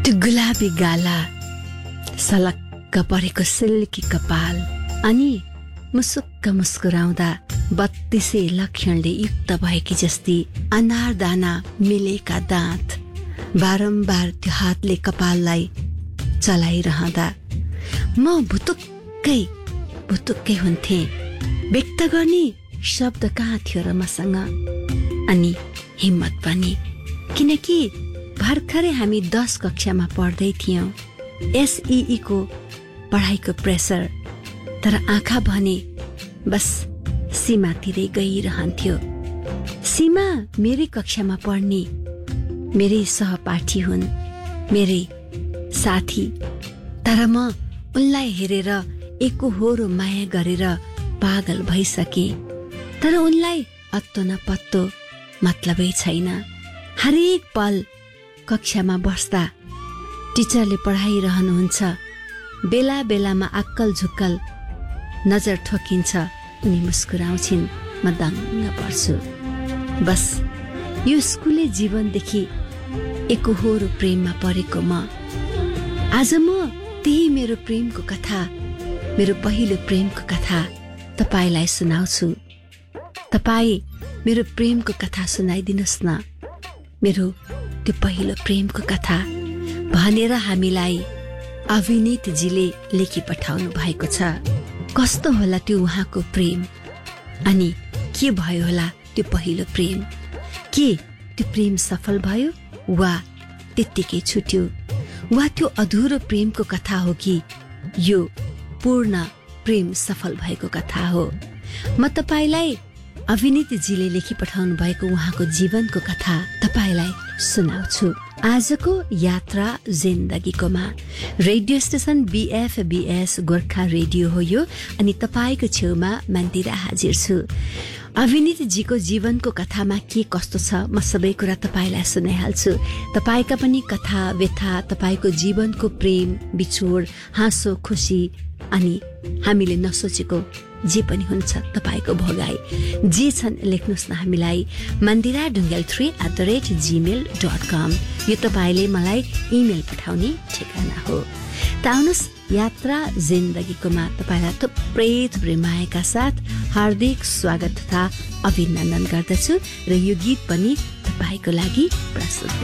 त्यो गुलाबी गाला, सलक्क परेको सिल्की कपाल अनि मुसुक्क मुस्कुराउँदा 32 लक्षणले युक्त भएकी जस्ती अनार दाना मिलेका दाँत, बारम्बार त्यो हातले कपाललाई चलाइरहँदा म भुतुक्कै हुन्थे। व्यक्त गर्ने शब्द कहाँ थियो र मसँग, अनि हिम्मत पनि, किनकि भर्खरै हामी 10 कक्षामा पढ्दै थियौं। एसईई को पढाइको प्रेसर, तर आँखा भने बस सीमातिरै गइरहन्थ्यो। सीमा मेरै कक्षामा पढ्ने मेरै सहपाठी हुन्, मेरै साथी, तर म उनलाई हेरेर एकोहोरो माया गरेर पागल भइसके। तर उनलाई अत्तो न पत्तो मतलबै छैन। हरेक पल कक्षामा बस्दा टिचरले पढाइरहनुहुन्छ, बेला बेलामा अक्कल झुक्कल नजर ठोकिन्छ, उनी मुस्कुराउँछिन्, म दङ्ग पर्छु। बस यो स्कुले जीवनदेखि एकोहोरो प्रेममा परेको म आज म त्यही मेरो प्रेमको कथा, मेरो पहिलो प्रेमको कथा तपाईलाई सुनाउँछु। तपाई मेरो प्रेमको कथा सुनाइदिनुस् न, मेरो त्यो पहिलो प्रेमको कथा भनेर हामीलाई अविनीतजीले लेखी पठाउनु भएको छ। कस्तो होला त्यो उहाँको प्रेम, अनि के भयो होला त्यो पहिलो प्रेम? के त्यो प्रेम सफल भयो वा त्यत्तिकै छुट्यो? वा त्यो अधुरो प्रेमको कथा हो कि यो पूर्ण प्रेम सफल भएको कथा हो? म तपाईलाई अविनीतजीले लेखी पठाउनु भएको उहाँको जीवनको कथा तपाईलाई सुनाउँछु। आजको यात्रा जिन्दगीकोमा radio station BFBS Gorkha radio हो यो, अनि तपाईको छेउमा मन्दिरा हाजिर छु। अविनीतजीको जीवनको कथामा के कस्तो छ म सबै कुरा तपाईलाई सुनाइहाल्छु। तपाईका पनि कथा व्यथा, तपाईको जीवनको प्रेम बिछोड, हाँसो खुसी, अनि हामीले नसोचेको जे पनि हुन्छ तपाईको भोगाई जे छन् लेख्नुस् न हामीलाई mandira.dungal3@gmail.com। यो तपाईले मलाई इमेल पठाउने ठेगाना हो। त आउनुस् यात्रा जिन्दगीकोमा तपाईलाई थुप्रै मायाका साथ हार्दिक स्वागत तथा अभिनन्दन गर्दछु र यो गीत पनि तपाईको लागि प्रस्तुत